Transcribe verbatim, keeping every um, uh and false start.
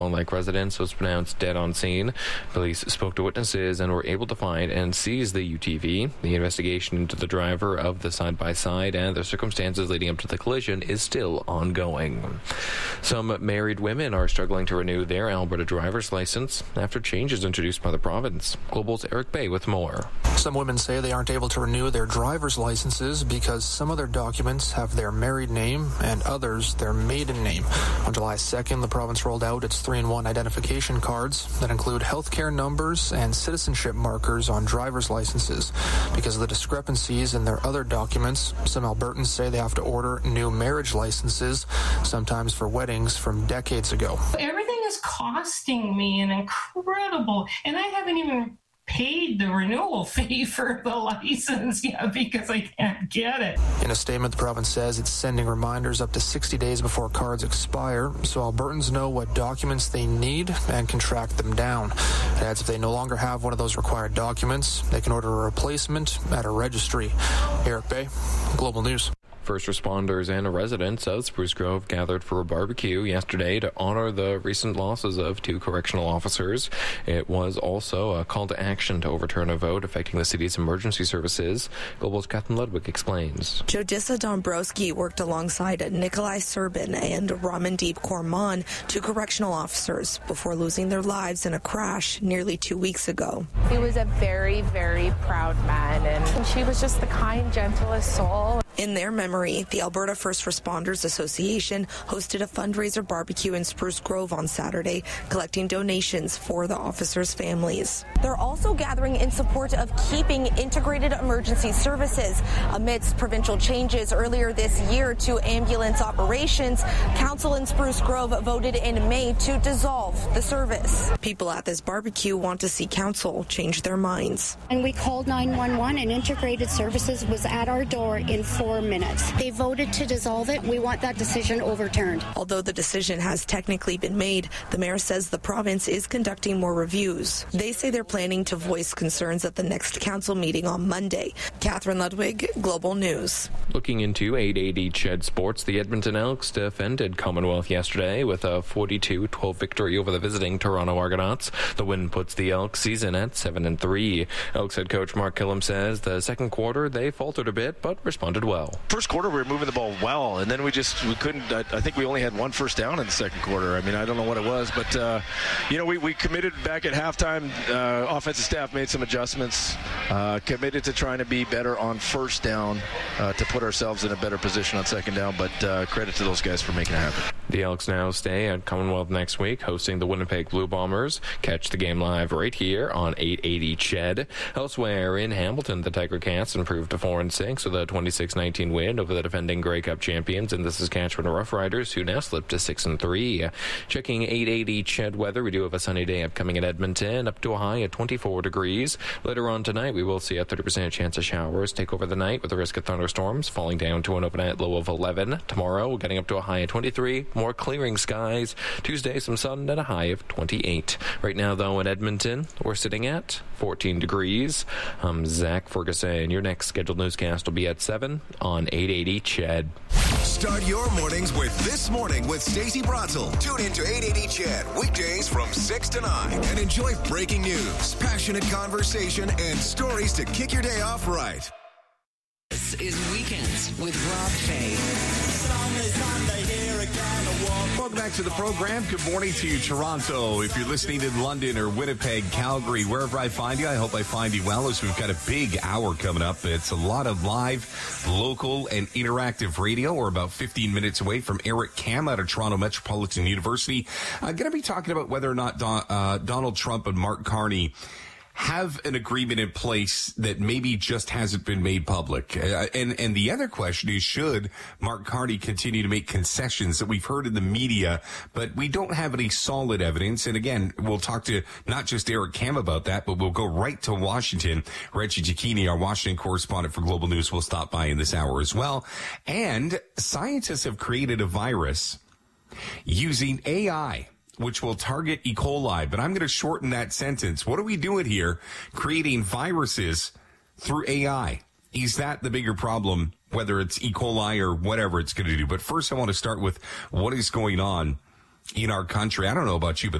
Like residence was pronounced dead on scene. Police spoke to witnesses and were able to find and seize the U T V. The investigation into the driver of the side-by-side and the circumstances leading up to the collision is still ongoing. Some married women are struggling to renew their Alberta driver's license after changes introduced by the province. Global's Eric Bay with more. Some women say they aren't able to renew their driver's licenses because some of their documents have their married name and others their maiden name. On July second, the province rolled out its three-in-one identification cards that include healthcare numbers and citizenship markers on driver's licenses. Because of the discrepancies in their other documents, some Albertans say they have to order new marriage licenses, sometimes for weddings from decades ago. Everything is costing me an incredible, and I haven't even paid the renewal fee for the license yet because I can't get it. In a statement, the province says it's sending reminders up to sixty days before cards expire, so Albertans know what documents they need and can track them down. It adds if they no longer have one of those required documents, they can order a replacement at a registry. Eric Bay, Global News. First responders and residents of Spruce Grove gathered for a barbecue yesterday to honor the recent losses of two correctional officers. It was also a call to action to overturn a vote affecting the city's emergency services. Global's Catherine Ludwig explains. Jodissa Dombrowski worked alongside Nikolai Serbin and Ramandeep Korman, two correctional officers, before losing their lives in a crash nearly two weeks ago. He was a very, very proud man, and she was just the kind, gentlest soul. In their memory, the Alberta First Responders Association hosted a fundraiser barbecue in Spruce Grove on Saturday, collecting donations for the officers' families. They're also gathering in support of keeping integrated emergency services. Amidst provincial changes earlier this year to ambulance operations, Council in Spruce Grove voted in May to dissolve the service. People at this barbecue want to see Council change their minds. And we called nine one one, and integrated services was at our door in four minutes. They voted to dissolve it. We want that decision overturned. Although the decision has technically been made, the mayor says the province is conducting more reviews. They say they're planning to voice concerns at the next council meeting on Monday. Catherine Ludwig, Global News. Looking into eight eighty C H E D Sports, the Edmonton Elks defended Commonwealth yesterday with a forty-two twelve victory over the visiting Toronto Argonauts. The win puts the Elks season at seven and three. Elks head coach Mark Killam says the second quarter they faltered a bit but responded well. First quarter we were moving the ball well, and then we just we couldn't. I, I think we only had one first down in the second quarter. I mean, I don't know what it was, but uh, you know, we, we committed back at halftime. Uh, offensive staff made some adjustments, uh, committed to trying to be better on first down uh, to put ourselves in a better position on second down. But uh, credit to those guys for making it happen. The Elks now stay at Commonwealth next week, hosting the Winnipeg Blue Bombers. Catch the game live right here on eight eighty C H E D. Elsewhere in Hamilton, the Tiger Cats improved to four and six with a twenty-six nineteen win over the defending Grey Cup champions and the Saskatchewan Roughriders, who now slipped to six and three. Checking eight eighty C H E D weather, we do have a sunny day upcoming at Edmonton, up to a high at twenty-four degrees. Later on tonight, we will see a thirty percent chance of showers take over the night with a risk of thunderstorms, falling down to an overnight low of eleven. Tomorrow, we're getting up to a high of twenty-three, more clearing skies. Tuesday, some sun at a high of twenty-eight. Right now, though, in Edmonton, we're sitting at fourteen degrees. I'm Zach Ferguson. Your next scheduled newscast will be at seven on eight eighty C H E D. Start your mornings with This Morning with Stacey Bratzel. Tune in to eight eighty C H E D weekdays from six to nine and enjoy breaking news, passionate conversation, and stories to kick your day off right. This is Weekends with Rob Fay. Welcome back to the program. Good morning to you, Toronto. If you're listening in London or Winnipeg, Calgary, wherever I find you, I hope I find you well, as we've got a big hour coming up. It's a lot of live, local, and interactive radio. We're about fifteen minutes away from Eric Kam out of Toronto Metropolitan University. I'm going to be talking about whether or not Don, uh, Donald Trump and Mark Carney have an agreement in place that maybe just hasn't been made public. Uh, and, and the other question is, should Mark Carney continue to make concessions that we've heard in the media, but we don't have any solid evidence? And again, we'll talk to not just Eric Kam about that, but we'll go right to Washington. Reggie Cicchini, our Washington correspondent for Global News, will stop by in this hour as well. And scientists have created a virus using A I, which will target E. coli. But I'm going to shorten that sentence. What are we doing here, creating viruses through A I? Is that the bigger problem, whether it's E. coli or whatever it's going to do? But first, I want to start with what is going on in our country. I don't know about you, but